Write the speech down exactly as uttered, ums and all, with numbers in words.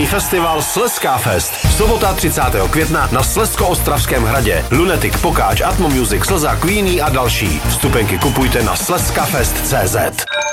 hudební festival Slezská Fest. Sobota třicátého května na Slezsko-Ostravském hradě. Lunatic, Pokáč, Atmo Music, Slza, Queenie a další. Vstupenky kupujte na slezskafest tečka cé zet.